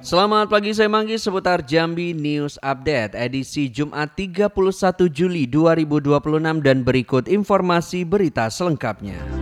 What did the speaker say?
Selamat pagi, saya Manggi seputar Jambi News Update edisi Jumat 31 Juli 2026 dan berikut informasi berita selengkapnya.